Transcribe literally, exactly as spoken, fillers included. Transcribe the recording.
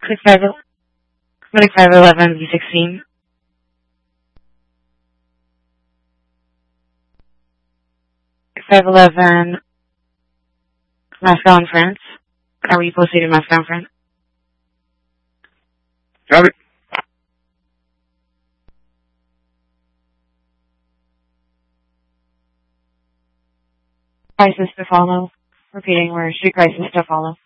Click five, click five eleven B sixteen. five eleven Moscow in France. Are you posted in Moscow in France? Copy. Crisis to follow. Repeating, we're street crisis to follow.